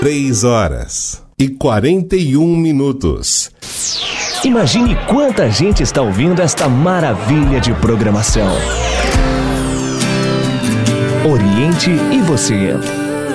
3h41. Imagine quanta gente está ouvindo esta maravilha de programação. Oriente e você.